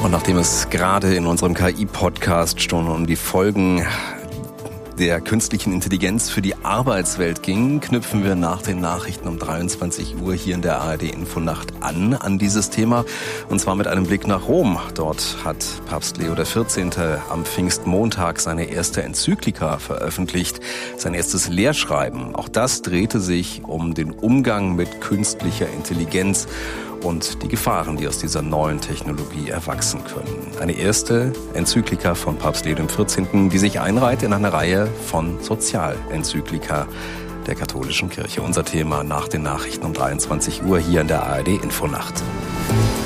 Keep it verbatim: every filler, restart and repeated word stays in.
Und nachdem es gerade in unserem K I-Podcast schon um die Folgen der künstlichen Intelligenz für die Arbeitswelt ging, knüpfen wir nach den Nachrichten um dreiundzwanzig Uhr hier in der A R D-Infonacht an, an dieses Thema. Und zwar mit einem Blick nach Rom. Dort hat Papst Leo der vierzehnte am Pfingstmontag seine erste Enzyklika veröffentlicht, sein erstes Lehrschreiben. Auch das drehte sich um den Umgang mit künstlicher Intelligenz und die Gefahren, die aus dieser neuen Technologie erwachsen können. Eine erste Enzyklika von Papst Leo der vierzehnte, die sich einreiht in eine Reihe von Sozialenzyklika der katholischen Kirche. Unser Thema nach den Nachrichten um dreiundzwanzig Uhr hier in der A R D-Infonacht.